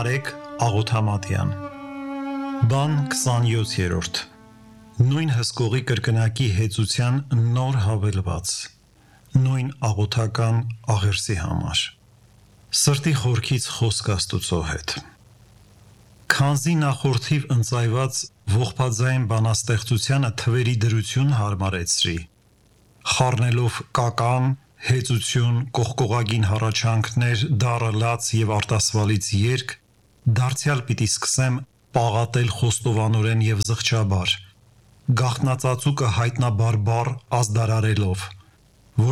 Արեգ Աղոթամատյան Բան 27-րդ Նույն հսկողի կրկնակի հեծության նոր հավելված Նույն աղոթական աղերսի համար Սրտի խորքից խոսք Աստուծո հետ Քանզի նախորդիվ ընծայված ողբաձայն բանաստեղծությանը թվերի դրություն հարմարեցրի խառնելով կական, հեծություն, կողկողագին հառաչանքներ, դառը լաց և արտասվալից երգ, դարձյալ պիտի սկսեմ պաղատել խոստովանորեն և զղջաբար, գաղտնածածուկը հայտնաբարբար ազդարարելով,